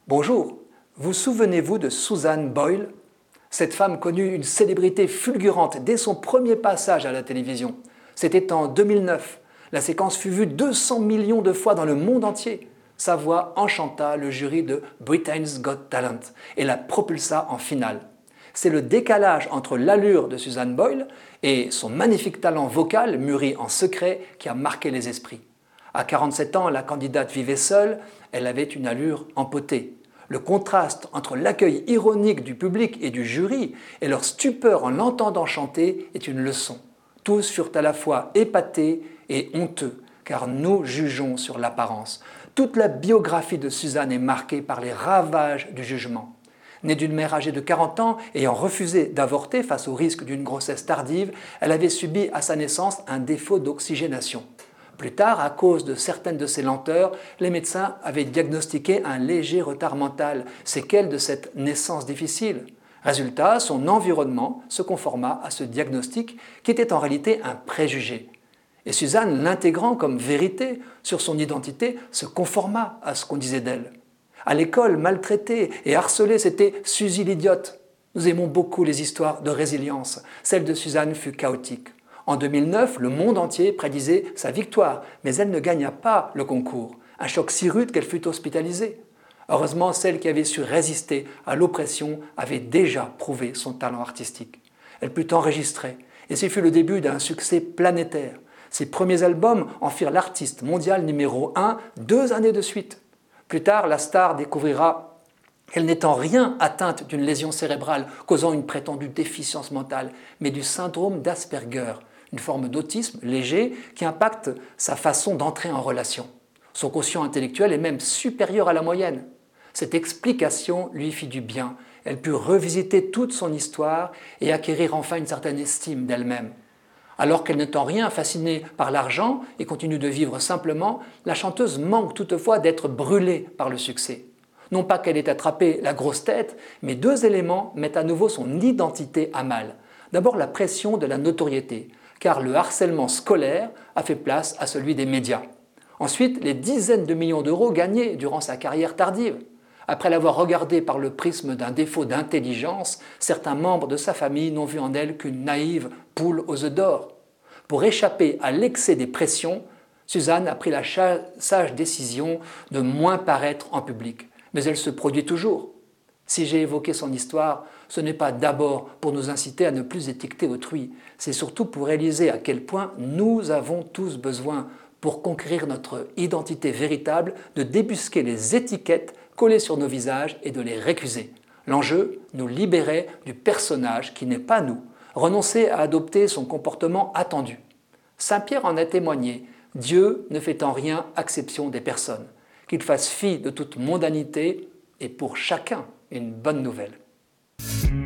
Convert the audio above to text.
Bonjour, vous souvenez-vous de Susan Boyle? Cette femme connut une célébrité fulgurante dès son premier passage à la télévision. C'était en 2009. La séquence fut vue 200 millions de fois dans le monde entier. Sa voix enchanta le jury de Britain's Got Talent et la propulsa en finale. C'est le décalage entre l'allure de Susan Boyle et son magnifique talent vocal mûri en secret qui a marqué les esprits. À 47 ans, la candidate vivait seule, elle avait une allure empotée. Le contraste entre l'accueil ironique du public et du jury et leur stupeur en l'entendant chanter est une leçon. Tous furent à la fois épatés et honteux, car nous jugeons sur l'apparence. Toute la biographie de Suzanne est marquée par les ravages du jugement. Née d'une mère âgée de 40 ans, ayant refusé d'avorter face au risque d'une grossesse tardive, elle avait subi à sa naissance un défaut d'oxygénation. Plus tard, à cause de certaines de ces lenteurs, les médecins avaient diagnostiqué un léger retard mental, séquelle de cette naissance difficile. Résultat, son environnement se conforma à ce diagnostic qui était en réalité un préjugé. Et Suzanne, l'intégrant comme vérité sur son identité, se conforma à ce qu'on disait d'elle. À l'école, maltraitée et harcelée, c'était Suzy l'idiote. Nous aimons beaucoup les histoires de résilience. Celle de Suzanne fut chaotique. En 2009, le monde entier prédisait sa victoire, mais elle ne gagna pas le concours. Un choc si rude qu'elle fut hospitalisée. Heureusement, celle qui avait su résister à l'oppression avait déjà prouvé son talent artistique. Elle put enregistrer, et ce fut le début d'un succès planétaire. Ses premiers albums en firent l'artiste mondial numéro 1 2 années de suite. Plus tard, la star découvrira qu'elle n'est en rien atteinte d'une lésion cérébrale causant une prétendue déficience mentale, mais du syndrome d'Asperger, une forme d'autisme léger qui impacte sa façon d'entrer en relation. Son quotient intellectuel est même supérieur à la moyenne. Cette explication lui fit du bien. Elle put revisiter toute son histoire et acquérir enfin une certaine estime d'elle-même. Alors qu'elle n'est en rien fascinée par l'argent et continue de vivre simplement, la chanteuse manque toutefois d'être brûlée par le succès. Non pas qu'elle ait attrapé la grosse tête, mais deux éléments mettent à nouveau son identité à mal. D'abord la pression de la notoriété, car le harcèlement scolaire a fait place à celui des médias. Ensuite, les dizaines de millions d'euros gagnés durant sa carrière tardive. Après l'avoir regardée par le prisme d'un défaut d'intelligence, certains membres de sa famille n'ont vu en elle qu'une naïve poule aux œufs d'or. Pour échapper à l'excès des pressions, Suzanne a pris la sage décision de moins paraître en public. Mais elle se produit toujours. Si j'ai évoqué son histoire, ce n'est pas d'abord pour nous inciter à ne plus étiqueter autrui, c'est surtout pour réaliser à quel point nous avons tous besoin, pour conquérir notre identité véritable, de débusquer les étiquettes collées sur nos visages et de les récuser. L'enjeu, nous libérer du personnage qui n'est pas nous, renoncer à adopter son comportement attendu. Saint Pierre en a témoigné, Dieu ne fait en rien exception des personnes. Qu'il fasse fi de toute mondanité est pour chacun une bonne nouvelle.